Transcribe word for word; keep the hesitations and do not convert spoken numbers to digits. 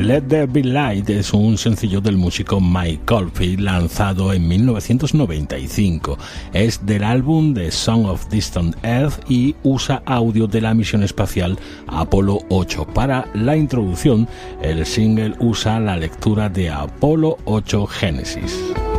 Let There Be Light es un sencillo del músico Mike Oldfield lanzado en mil novecientos noventa y cinco. Es del álbum The Song of Distant Earth y usa audio de la misión espacial Apolo ocho. Para la introducción, el single usa la lectura de Apolo ocho Genesis.